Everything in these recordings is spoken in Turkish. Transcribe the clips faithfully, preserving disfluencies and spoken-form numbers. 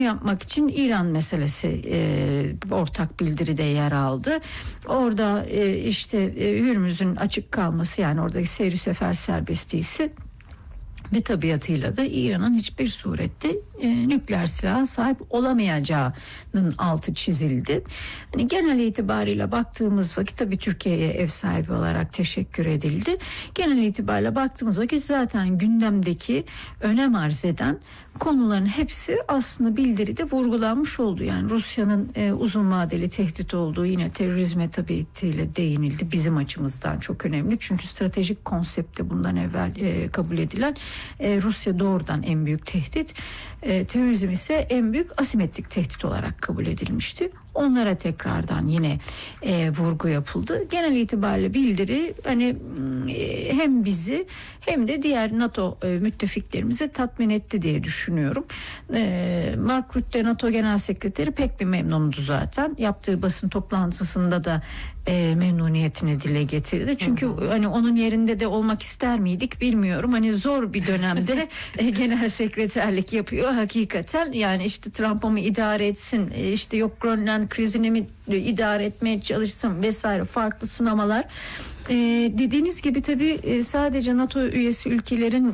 yapmak için İran meselesi e, ortak bildiride yer aldı. Orada e, işte e, Hürmüz'ün açık kalması, yani oradaki seyri sefer serbestiyse ve tabiatıyla da İran'ın hiçbir surette e, nükleer silaha sahip olamayacağının altı çizildi. Hani genel itibariyle baktığımız vakit tabii Türkiye'ye ev sahibi olarak teşekkür edildi. Genel itibariyle baktığımız vakit zaten gündemdeki önem arz eden konuların hepsi aslında bildiride vurgulanmış oldu. Yani Rusya'nın e, uzun vadeli tehdit olduğu, yine terörizme tabiatıyla değinildi. Bizim açımızdan çok önemli. Çünkü stratejik konsepte bundan evvel e, kabul edilen e, Rusya doğrudan en büyük tehdit. E, terörizm ise en büyük asimetrik tehdit olarak kabul edilmişti. Onlara tekrardan yine e, vurgu yapıldı. Genel itibariyle bildiri hani e, hem bizi hem de diğer NATO e, müttefiklerimizi tatmin etti diye düşünüyorum. E, Mark Rutte, NATO Genel Sekreteri, pek bir memnundu zaten. Yaptığı basın toplantısında da e, memnuniyetini dile getirdi. Çünkü hı hı. hani onun yerinde de olmak ister miydik bilmiyorum. Hani zor bir dönemde e, genel sekreterlik yapıyor hakikaten. Yani işte Trump'a mı idare etsin, e, işte yok Grönland krizini mi idare etmeye çalışsın vesaire, farklı sınamalar. Ee, dediğiniz gibi tabii e, sadece NATO üyesi ülkelerin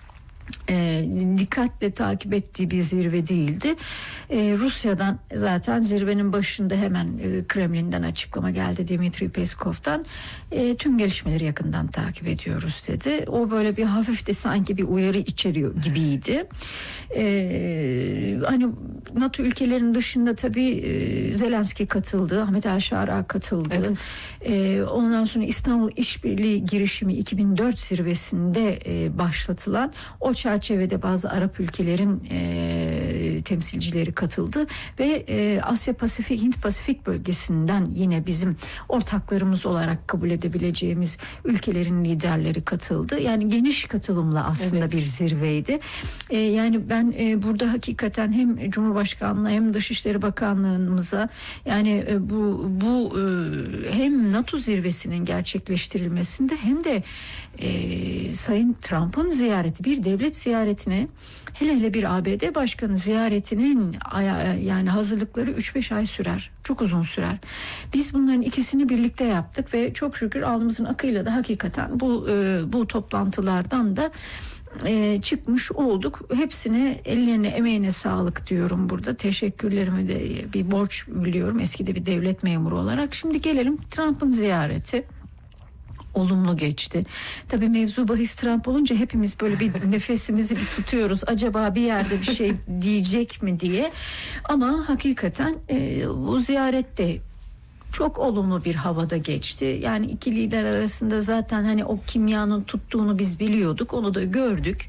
E, dikkatle takip ettiği bir zirve değildi. E, Rusya'dan zaten zirvenin başında hemen e, Kremlin'den açıklama geldi, Dmitri Peskov'dan. E, tüm gelişmeleri yakından takip ediyoruz dedi. O böyle bir hafif de sanki bir uyarı içeriyor gibiydi. E, hani NATO ülkelerinin dışında tabii e, Zelenski katıldı, Ahmet El-Şara katıldı. Evet. E, ondan sonra İstanbul İşbirliği girişimi iki bin dört zirvesinde e, başlatılan, o çerçevede bazı Arap ülkelerin e, temsilcileri katıldı ve e, Asya Pasifik, Hint Pasifik bölgesinden yine bizim ortaklarımız olarak kabul edebileceğimiz ülkelerin liderleri katıldı. Yani geniş katılımla aslında evet. bir zirveydi. E, yani ben e, burada hakikaten hem Cumhurbaşkanlığı hem Dışişleri Bakanlığımıza, yani e, bu bu e, hem NATO zirvesinin gerçekleştirilmesinde hem de e, Sayın Trump'ın ziyareti, bir devlet ziyaretine, hele hele bir A B D Başkanı ziyaretinin yani hazırlıkları üç beş ay sürer. Çok uzun sürer. Biz bunların ikisini birlikte yaptık ve çok şükür alnımızın akıyla da hakikaten bu e, bu toplantılardan da e, çıkmış olduk. Hepsine ellerine emeğine sağlık diyorum burada. Teşekkürlerimi de bir borç biliyorum eskide bir devlet memuru olarak. Şimdi gelelim Trump'ın ziyareti. Olumlu geçti. Tabii mevzu bahis Trump olunca hepimiz böyle bir nefesimizi bir tutuyoruz. Acaba bir yerde bir şey diyecek mi diye. Ama hakikaten e, bu ziyarette çok olumlu bir havada geçti. Yani iki lider arasında zaten hani o kimyanın tuttuğunu biz biliyorduk. Onu da gördük.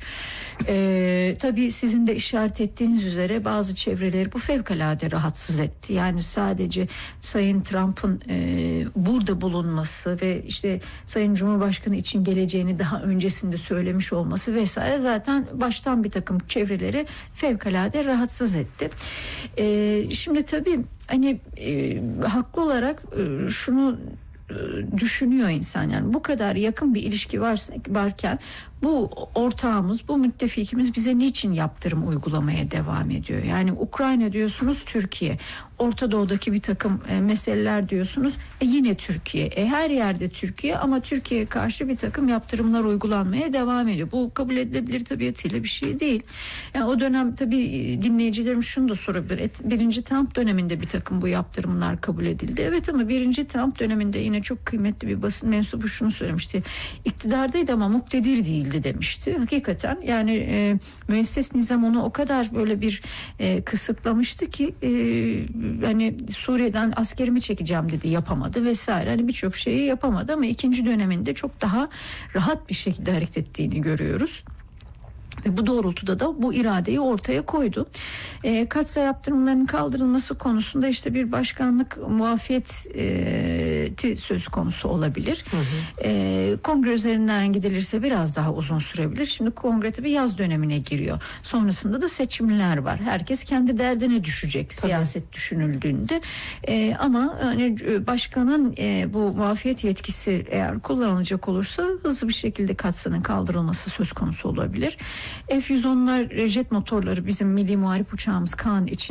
Ee, tabii sizin de işaret ettiğiniz üzere bazı çevreleri bu fevkalade rahatsız etti. Yani sadece Sayın Trump'ın e, burada bulunması ve işte Sayın Cumhurbaşkanı için geleceğini daha öncesinde söylemiş olması vesaire zaten baştan bir takım çevreleri fevkalade rahatsız etti. Ee, şimdi tabii hani e, haklı olarak e, şunu e, düşünüyor insan, yani bu kadar yakın bir ilişki varsa, varken bu ortağımız, bu müttefikimiz bize niçin yaptırım uygulamaya devam ediyor? Yani Ukrayna diyorsunuz, Türkiye. Orta Doğu'daki bir takım e, meseleler diyorsunuz. E, yine Türkiye. E, her yerde Türkiye ama Türkiye'ye karşı bir takım yaptırımlar uygulanmaya devam ediyor. Bu kabul edilebilir tabiatıyla bir şey değil. Yani o dönem tabii dinleyicilerim şunu da sorabilir. Et, birinci Trump döneminde bir takım bu yaptırımlar kabul edildi. Evet, ama birinci Trump döneminde yine çok kıymetli bir basın mensubu şunu söylemişti. İktidardaydı ama muktedir değildi demişti. Hakikaten yani e, müesses nizam onu o kadar böyle bir e, kısıtlamıştı ki e, hani Suriye'den askerimi çekeceğim dedi, yapamadı vesaire. Hani birçok şeyi yapamadı ama ikinci döneminde çok daha rahat bir şekilde hareket ettiğini görüyoruz. Ve bu doğrultuda da bu iradeyi ortaya koydu. E, Katsa yaptırımlarının kaldırılması konusunda işte bir başkanlık muafiyeti söz konusu olabilir. Hı hı. E, kongre üzerinden gidilirse biraz daha uzun sürebilir. Şimdi kongre tabii yaz dönemine giriyor. Sonrasında da seçimler var. Herkes kendi derdine düşecek tabii. Siyaset düşünüldüğünde. E, ama hani başkanın e, bu muafiyet yetkisi eğer kullanılacak olursa hızlı bir şekilde Katsa'nın kaldırılması söz konusu olabilir. F yüz onlar jet motorları bizim milli muharip uçağımız Kaan için